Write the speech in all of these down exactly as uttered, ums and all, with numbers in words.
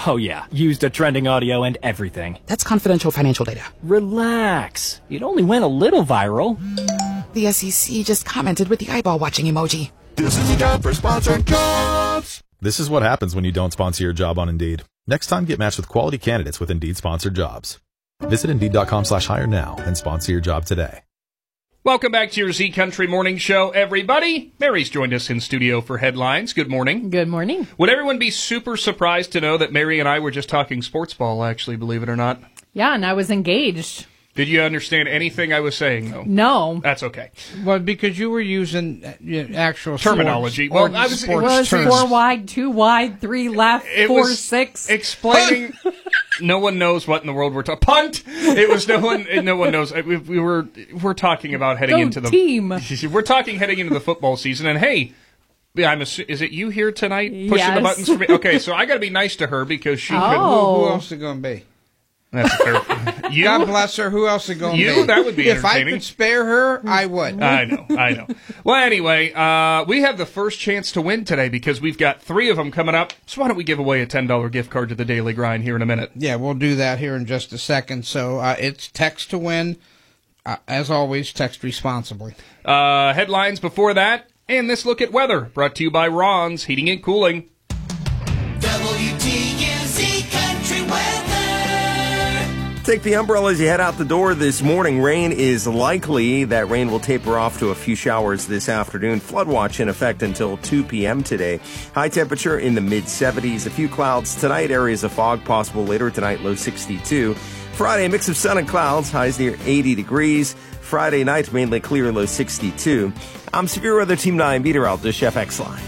Oh yeah, used a trending audio and everything. That's confidential financial data. Relax. It only went a little viral. The S E C just commented with the eyeball watching emoji. This is a job for sponsored jobs. This is what happens when you don't sponsor your job on Indeed. Next time, get matched with quality candidates with Indeed sponsored jobs. Visit Indeed.com slash hire now and sponsor your job today. Welcome back to your Z Country Morning Show, everybody. Mary's joined us in studio for headlines. Good morning. Good morning. Would everyone be super surprised to know that Mary and I were just talking sports ball, actually, believe it or not? Yeah, and I was engaged. Did you understand anything I was saying, though? No. That's okay. Well, because you were using uh, actual terminology. Sports, well, I was, sports it was terms. four wide, two wide, three left, it four was six. Explaining. No one knows what in the world we're talking. Punt. It was no one. No one knows. We, we were we're talking about heading Go into the team. We're talking heading into the football season, and hey. Yeah, I'm. Assu- is it you here tonight pushing Yes. the buttons for me? Okay, so I got to be nice to her because she. Oh. Could, Who, who else is it going to be? That's fair. You? God bless her. Who else is it going to be? You? That would be If I entertaining. could spare her, I would. I know, I know. Well, anyway, uh, we have the first chance to win today because we've got three of them coming up. So why don't we give away a ten dollars gift card to the Daily Grind here in a minute? Yeah, we'll do that here in just a second. So uh, it's text to win. Uh, as always, text responsibly. Uh, headlines before that, and this look at weather, brought to you by Ron's Heating and Cooling. W T U Z Country Weather. Take the umbrella as you head out the door this morning. Rain is likely. That rain will taper off to a few showers this afternoon. Flood watch in effect until two p.m. today. High temperature in the mid seventies. A few clouds tonight. Areas of fog possible later tonight. Low sixty-two. Friday, a mix of sun and clouds. Highs near eighty degrees. Friday night, mainly clear. Low sixty-two. I'm Severe Weather Team nine meteorologist Chef X-Line.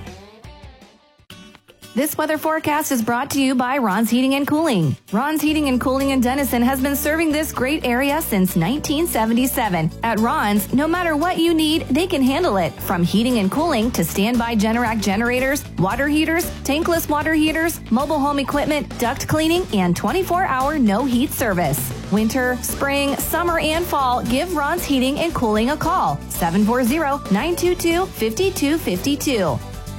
This weather forecast is brought to you by Ron's Heating and Cooling. Ron's Heating and Cooling in Denison has been serving this great area since nineteen seventy-seven. At Ron's, no matter what you need, they can handle it. From heating and cooling to standby Generac generators, water heaters, tankless water heaters, mobile home equipment, duct cleaning, and twenty-four hour no heat service. Winter, spring, summer, and fall, give Ron's Heating and Cooling a call. seven four zero, nine two two, five two five two.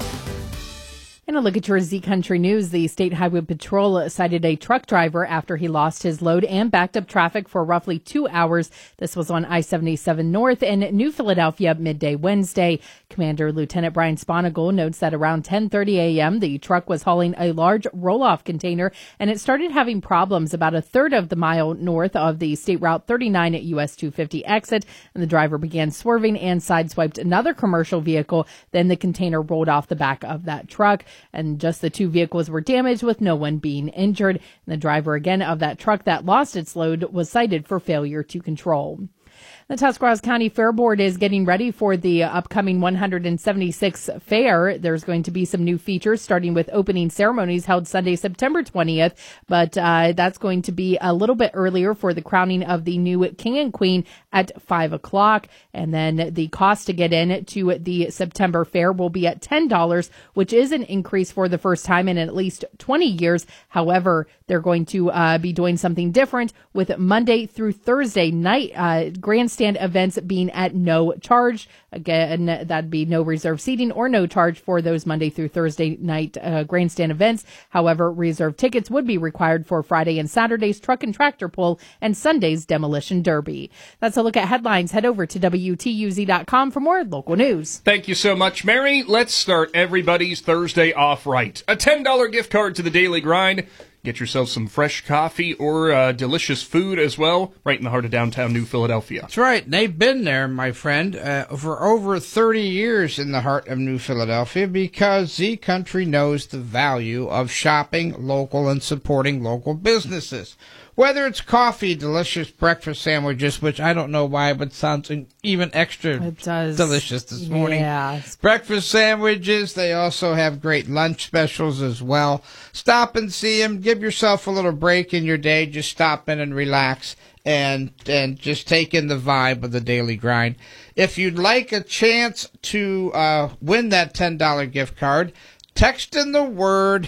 And a look at your Z Country News. The State Highway Patrol cited a truck driver after he lost his load and backed up traffic for roughly two hours. This was on I seventy-seven North in New Philadelphia midday Wednesday. Commander Lieutenant Brian Sponigal notes that around ten thirty a.m., the truck was hauling a large roll-off container, and it started having problems about a third of the mile north of the State Route thirty-nine at U S two fifty exit, and the driver began swerving and sideswiped another commercial vehicle. Then the container rolled off the back of that truck, and just the two vehicles were damaged with no one being injured. And the driver again of that truck that lost its load was cited for failure to control. The Tuscarawas County Fair Board is getting ready for the upcoming one hundred seventy-sixth fair. There's going to be some new features, starting with opening ceremonies held Sunday, September twentieth, but uh, that's going to be a little bit earlier for the crowning of the new king and queen at five o'clock. And then the cost to get in to the September fair will be at ten dollars, which is an increase for the first time in at least twenty years. However, they're going to uh, be doing something different with Monday through Thursday night uh, grandstand events being at no charge. Again, that'd be no reserved seating or no charge for those Monday through Thursday night uh, grandstand events. However, reserved tickets would be required for Friday and Saturday's truck and tractor pull and Sunday's demolition derby. That's a look at headlines. Head over to W T U Z dot com for more local news. Thank you so much, Mary. Let's start everybody's Thursday off right. A ten dollars gift card to the Daily Grind. Get yourself some fresh coffee or uh, delicious food as well, right in the heart of downtown New Philadelphia. That's right. They've been there, my friend, uh, for over thirty years in the heart of New Philadelphia because Z Country knows the value of shopping local and supporting local businesses. Whether it's coffee, delicious breakfast sandwiches, which I don't know why, but sounds even extra It does. delicious this morning. Yeah. Breakfast sandwiches. They also have great lunch specials as well. Stop and see them. Give yourself a little break in your day. Just stop in and relax and and just take in the vibe of the Daily Grind. If you'd like a chance to uh, win that ten dollars gift card, text in the word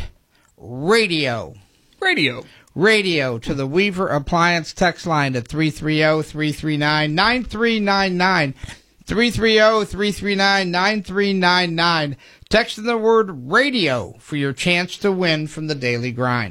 radio. Radio. Radio to the Weaver Appliance text line at three three zero, three three nine, nine three nine nine. three three zero, three three nine, nine three nine nine. Text in the word radio for your chance to win from the Daily Grind.